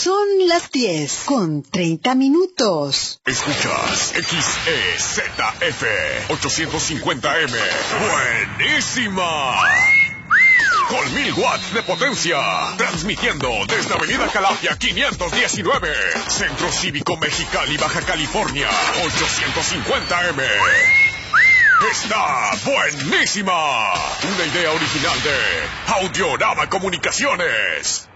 Son las 10 con 30 minutos. Escuchas XEZF 850M. ¡Buenísima! Con 1000 watts de potencia. Transmitiendo desde Avenida Calafia 519. Centro Cívico Mexicali, Baja California. 850M. ¡Está buenísima! Una idea original de Audiorama Comunicaciones.